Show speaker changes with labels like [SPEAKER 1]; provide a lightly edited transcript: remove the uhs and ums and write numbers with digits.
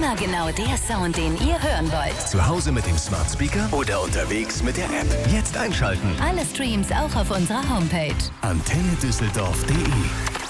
[SPEAKER 1] Immer genau der Sound, den ihr hören wollt.
[SPEAKER 2] Zu Hause mit dem Smart Speaker oder unterwegs mit der App. Jetzt einschalten.
[SPEAKER 1] Alle Streams auch auf unserer Homepage.
[SPEAKER 2] AntenneDüsseldorf.de